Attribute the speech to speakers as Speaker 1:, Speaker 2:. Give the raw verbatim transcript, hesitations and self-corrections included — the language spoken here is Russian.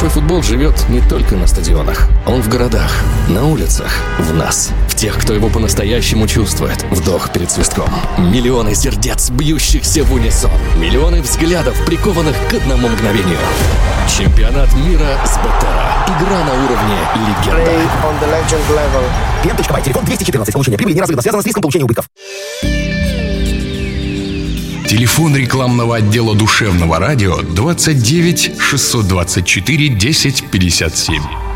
Speaker 1: Большой футбол живет не только на стадионах. Он в городах, на улицах, в нас. В тех, кто его по-настоящему чувствует. Вдох перед свистком. Миллионы сердец, бьющихся в унисон. Миллионы взглядов, прикованных к одному мгновению. Чемпионат мира с Бетера. Игра на уровне легенда.
Speaker 2: пи эм точка бай, телефон двести четырнадцать. Получение прибыли неразрывно связано с риском получения убытков.
Speaker 3: Телефон рекламного отдела душевного радио двадцать девять шестьсот двадцать четыре десять пятьдесят семь.